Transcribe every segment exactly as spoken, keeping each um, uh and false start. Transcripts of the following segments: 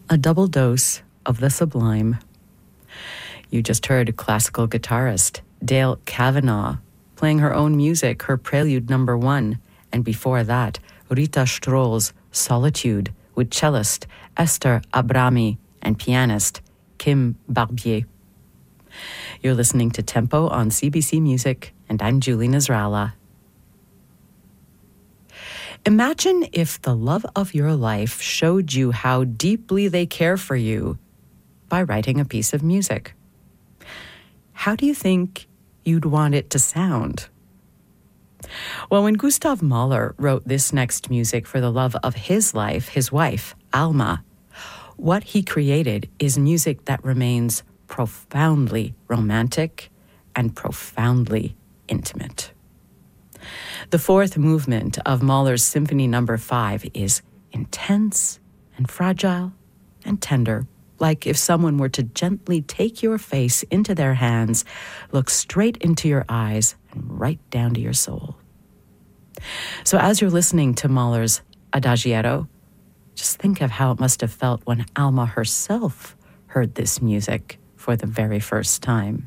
A double dose of the sublime. You just heard classical guitarist Dale Kavanagh playing her own music, her Prelude Number One, and before that, Rita Stroll's Solitude with cellist Esther Abrami and pianist Kim Barbier. You're listening to Tempo on C B C Music, and I'm Julie Nasrallah. Imagine if the love of your life showed you how deeply they care for you by writing a piece of music. How do you think you'd want it to sound? Well, when Gustav Mahler wrote this next music for the love of his life, his wife, Alma, what he created is music that remains profoundly romantic and profoundly intimate. The fourth movement of Mahler's Symphony Number Five is intense and fragile and tender, like if someone were to gently take your face into their hands, look straight into your eyes, and right down to your soul. So as you're listening to Mahler's Adagietto, just think of how it must have felt when Alma herself heard this music for the very first time.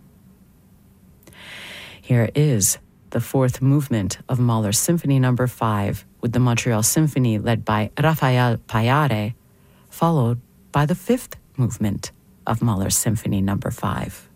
Here is the fourth movement of Mahler's Symphony Number Five with the Montreal Symphony led by Rafael Payare, followed by the fifth movement of Mahler's Symphony Number Five.